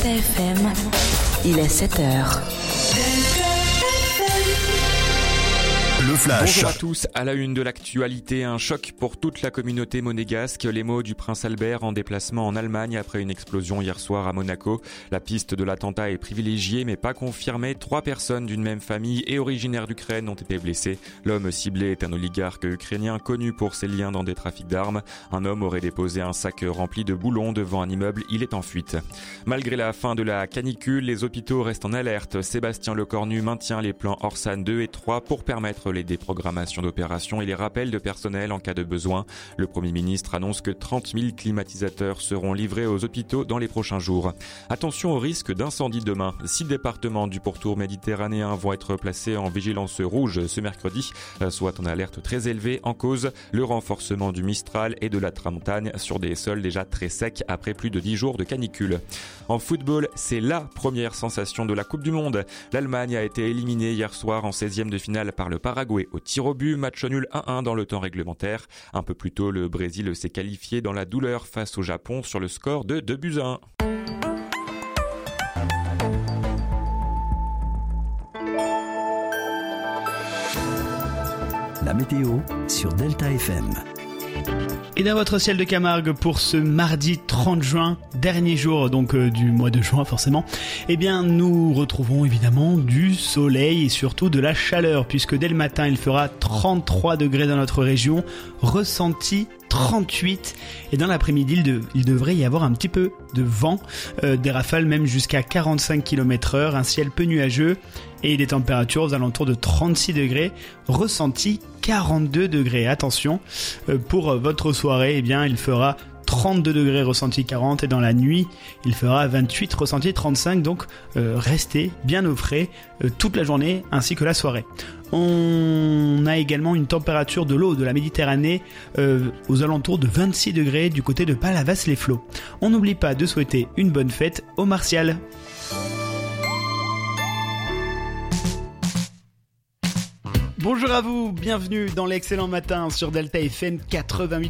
TFM, il est 7h. Le Flash. Bonjour à tous, à la une de l'actualité, un choc pour toute la communauté monégasque. Les mots du prince Albert en déplacement en Allemagne après une explosion hier soir à Monaco. La piste de l'attentat est privilégiée mais pas confirmée. 3 personnes d'une même famille et originaires d'Ukraine ont été blessées. L'homme ciblé est un oligarque ukrainien connu pour ses liens dans des trafics d'armes. Un homme aurait déposé un sac rempli de boulons devant un immeuble, il est en fuite. Malgré la fin de la canicule, les hôpitaux restent en alerte. Sébastien Lecornu maintient les plans Orsan 2 et 3 pour permettre les déprogrammations d'opérations et les rappels de personnel en cas de besoin. Le Premier ministre annonce que 30 000 climatisateurs seront livrés aux hôpitaux dans les prochains jours. Attention au risque d'incendie demain. 6 départements du pourtour méditerranéen vont être placés en vigilance rouge ce mercredi, soit en alerte très élevée. En cause, le renforcement du Mistral et de la Tramontane sur des sols déjà très secs après plus de 10 jours de canicule. En football, c'est la première sensation de la Coupe du Monde. L'Allemagne a été éliminée hier soir en 16e de finale par le Paraguay au tir au but, match nul 1-1 dans le temps réglementaire. Un peu plus tôt, le Brésil s'est qualifié dans la douleur face au Japon sur le score de 2-1. La météo sur Delta FM. Et dans votre ciel de Camargue pour ce mardi 30 juin, dernier jour donc du mois de juin forcément, eh bien nous retrouvons évidemment du soleil et surtout de la chaleur puisque dès le matin il fera 33 degrés dans notre région, ressenti 38 et dans l'après-midi il devrait y avoir un petit peu de vent, des rafales même jusqu'à 45 km/h, un ciel peu nuageux et des températures aux alentours de 36 degrés, ressenti 42 degrés. Attention, pour votre soirée, eh bien il fera 32 degrés ressenti 40 et dans la nuit il fera 28 ressenti 35, donc restez bien au frais toute la journée ainsi que la soirée. On a également une température de l'eau de la Méditerranée aux alentours de 26 degrés du côté de Palavas-les-Flots. On n'oublie pas de souhaiter une bonne fête aux Martial. Bonjour à vous, bienvenue dans l'excellent matin sur Delta FM 88.